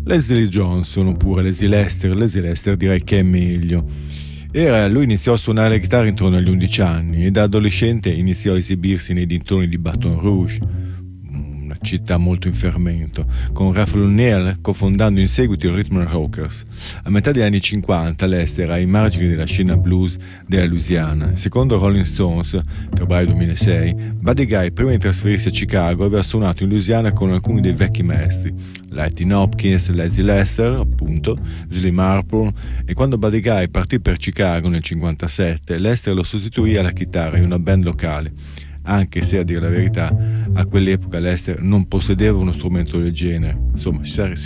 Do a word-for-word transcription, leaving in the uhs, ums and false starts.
Leslie Johnson oppure Leslie Lester. Leslie Lester direi che è meglio. Era, lui iniziò a suonare la chitarra intorno agli undici anni e da adolescente iniziò a esibirsi nei dintorni di Baton Rouge, una città molto in fermento, con Ralph O'Neill, cofondando in seguito i Rhythm Rockers. A metà degli anni cinquanta Lester era ai margini della scena blues della Louisiana. Secondo Rolling Stones, febbraio duemilasei, Buddy Guy, prima di trasferirsi a Chicago, aveva suonato in Louisiana con alcuni dei vecchi maestri, Lightning Hopkins, Leslie Lester, appunto, Slim Harper, e quando Buddy Guy partì per Chicago nel cinquantasette, Lester lo sostituì alla chitarra in una band locale, anche se, a dire la verità, a quell'epoca Lester non possedeva uno strumento del genere. Insomma, si